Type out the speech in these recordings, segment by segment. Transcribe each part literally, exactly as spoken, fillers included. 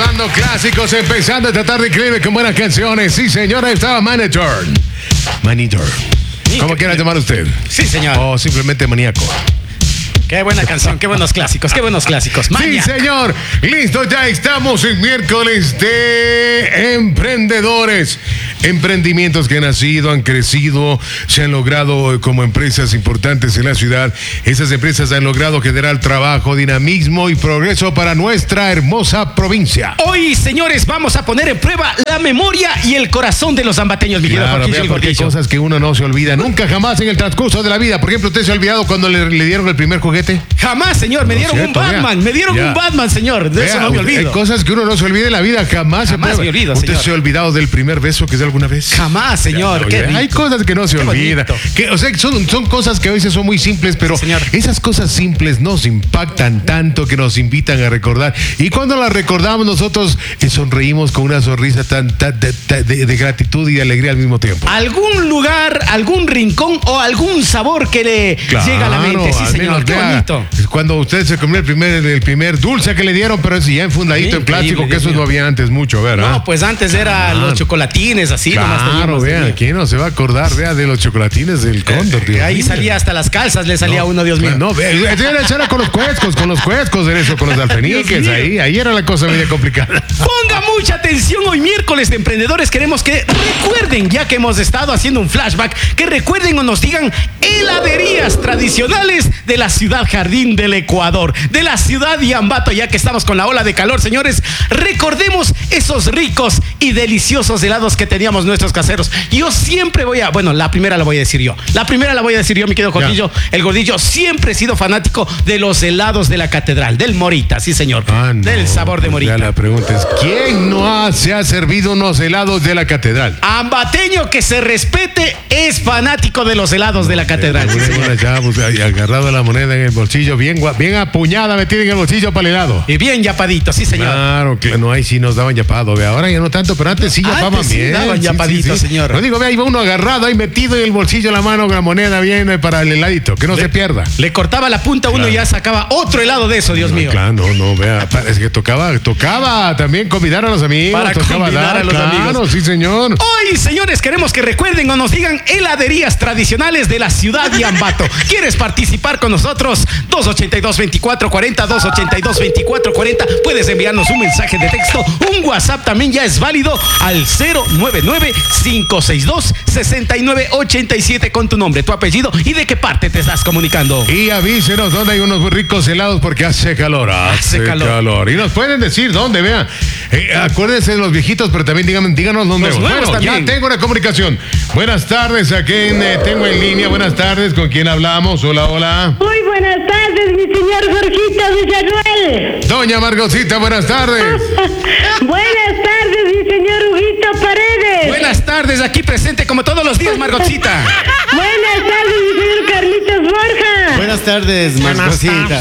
Recordando clásicos, empezando esta tarde increíble con buenas canciones. Sí, señora, estaba Manitor. Manitor. ¿Cómo quiera llamar usted? Sí, señor. O simplemente maníaco. Qué buena canción, qué buenos clásicos, qué buenos clásicos. Maniac. Sí, señor. Listo, ya estamos en miércoles de emprendedores. Emprendimientos que han nacido, han crecido, se han logrado como empresas importantes en la ciudad. Esas empresas han logrado generar trabajo, dinamismo y progreso para nuestra hermosa provincia. Hoy, señores, vamos a poner en prueba la memoria y el corazón de los ambateños, mi querido Claro, Joaquín vea, porque hay cosas que uno no se olvida nunca jamás en el transcurso de la vida. Por ejemplo, ¿usted se ha olvidado cuando le, le dieron el primer juguete? Jamás, señor, me No, dieron cierto, un Batman, vea. me dieron Ya. un Batman, señor. De Vea, eso no me olvido. Hay cosas que uno no se olvida en la vida, jamás, Jamás se puede. me olvido, ¿Usted señor. se ha olvidado del primer beso que dio alguna vez? Jamás, señor. Ya, Qué oye, rico. hay cosas que no se Qué olvidan. bonito. Que, o sea, son, son cosas que a veces son muy simples, pero Sí, señor. esas cosas simples nos impactan tanto que nos invitan a recordar. Y cuando las recordamos, nosotros eh, sonreímos con una sonrisa tan, tan de, de- de gratitud y de alegría al mismo tiempo. Algún lugar, algún rincón o algún sabor que le llega a la mente. Sí, al señor. menos, Qué vea, bonito. es cuando usted se comió el primer, el primer dulce que le dieron, pero ese ya enfundadito en Increíble, plástico, que Dios eso mío. no había antes mucho, ¿verdad? No, pues antes era Claro. los chocolatines, así nomás Claro, teníamos. vea, Dios mío. ¿quién no se va a acordar, vea, de los chocolatines del cóndor? Dios Ahí mío. salía hasta las calzas, le salía uno, Dios mío. No, ve, eso era con los cuescos, con los cuescos, era eso, con los alfeniques, Dios mío. ahí, ahí era la cosa media complicada. Ponga mucha atención hoy miércoles de emprendedores. Queremos que recuerden, ya que hemos estado haciendo un flashback, que recuerden o nos digan heladerías tradicionales de la ciudad Jardín del Ecuador, de la ciudad de Ambato, ya que estamos con la ola de calor, señores. Recordemos esos ricos y deliciosos helados que teníamos nuestros caseros. Yo siempre voy a, bueno, la primera la voy a decir yo. La primera la voy a decir yo, mi querido Joquillo, el gordillo. Siempre he sido fanático de los helados de la catedral, del Morita, sí señor, Ah, no, del sabor de pues Morita. ya la pregunta es, ¿quién no ha- se ha servido unos helados de la catedral? Ambateño que se respete es fanático de los helados de la catedral. Sí, Una- señor. una ya, pues, ahí agarrado la moneda en el bolsillo, bien, gua- bien apuñada metida en el bolsillo para el helado. Y bien yapadito, sí, señor. Claro, que no, ahí sí nos daban yapado, vea. Ahora ya no tanto, pero antes sí Antes yapaban sí bien. daban yapadito, señor. No digo, vea, iba uno agarrado ahí metido en el bolsillo la mano con la moneda bien eh, para el heladito, que no se pierda. Le cortaba la punta a uno Claro. y ya sacaba otro helado de eso, Dios mío. Claro, no, no, vea, pa- es que tocaba, tocaba también convidar a los amigos. Para tocaba convidar a los claro, amigos. sí, señor. Hoy, señores, queremos que recuerden o nos digan heladerías tradicionales de la ciudad de Ambato. ¿Quieres participar con nosotros? dos ochenta y dos, veinticuatro cuarenta, dos ochenta y dos, veinticuatro cuarenta. Puedes enviarnos un mensaje de texto. Un WhatsApp también ya es válido al cero nueve nueve, cinco seis dos, seis nueve ocho siete con tu nombre, tu apellido y de qué parte te estás comunicando. Y avísenos dónde hay unos muy ricos helados porque hace calor. Hace, Hace calor. calor. Y nos pueden decir dónde, vean. Eh, acuérdense de los viejitos, pero también díganme, díganos los nuevos. nuevos Bueno, también. ya tengo una comunicación. Buenas tardes, a quien eh, tengo en línea. Buenas tardes, ¿con quién hablamos? Hola, hola. Muy buenas tardes, mi señor Jorgito Villanuel. Doña Margosita, buenas tardes. Buenas tardes, mi señor Huguito Paredes. Buenas tardes, aquí presente como todos los días, Margotcita. Buenas tardes, mi señor Carlitos Borja. Buenas tardes, Marcosita.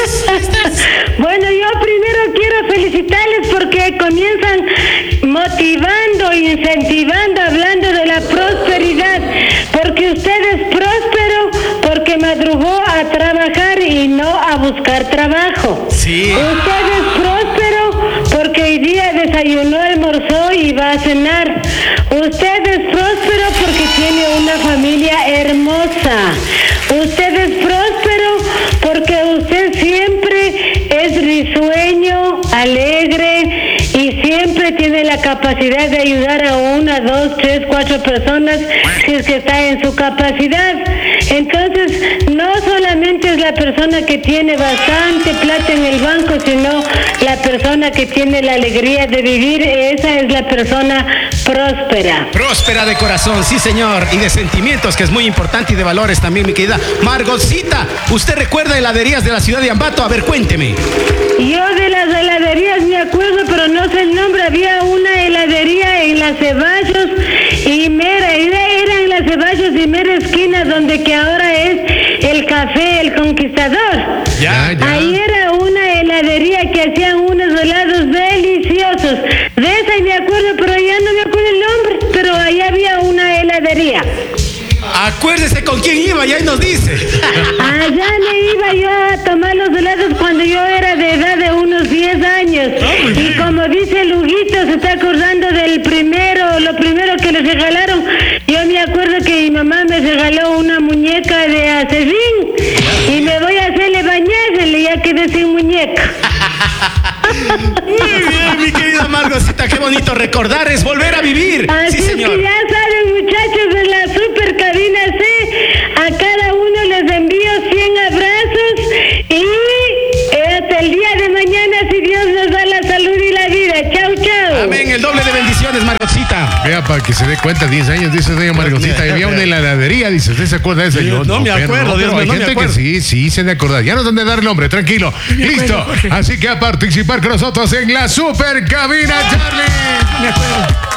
Bueno, yo primero quiero felicitarles porque comienzan motivando, incentivando, hablando de la prosperidad. Porque usted es próspero porque madrugó a trabajar y no a buscar trabajo. Sí. Usted es próspero porque hoy día desayunó, almorzó y va a cenar. Usted es próspero porque tiene una familia hermosa. Usted es próspero porque usted siempre es risueño, alegre y siempre tiene la capacidad de ayudar a una, dos, tres, cuatro personas si es que está en su capacidad. Entonces, no solamente es la persona que tiene bastante plata en el banco, sino la persona que tiene la alegría de vivir. Esa es la persona próspera. Próspera de corazón, sí señor, y de sentimientos, que es muy importante, y de valores también, mi querida Margotcita. ¿Usted recuerda heladerías de la ciudad de Ambato? A ver, cuénteme. Yo de las heladerías me acuerdo, pero no sé el nombre. Había una heladería en la Ceballos y Mera, era en la Ceballos y Mera esquina, donde que ahora es el Café El Conquistador. Ya, ya. Ahí era una heladería que hacían unos helados deliciosos. De esa me acuerdo, pero ya no me acuerdo el nombre, pero ahí había una heladería. Acuérdese con quién iba y ahí nos dice. Allá me iba yo a tomar los helados cuando yo era de edad de unos diez años. Y como dice está acordando del primero, lo primero que le regalaron. Yo me acuerdo que mi mamá me regaló una muñeca de acerrín y me voy a hacerle bañarle, ya quedé sin muñeca. Muy bien, mi querida Margosita, qué bonito recordar, es volver a vivir. Así Sí, señor. es que ya saben, muchachos, en la super cabina C, a cada uno les envío cien abrazos y eh, hasta el día de mañana, si Dios nos da la salud y la vida. Chau, chau. Amén, el doble de bendiciones, Margosita. Vea, para que se dé cuenta, diez años, dice doña Margosita, había una heladería, dice, ¿usted se acuerda de eso? Yo, No me pero acuerdo, Dios pero mío, hay no me gente que acuerdo. sí, sí se de acordar. Ya nos han de dar el nombre, tranquilo. Listo. Así que a participar con nosotros en la super cabina, Charlie. Me acuerdo.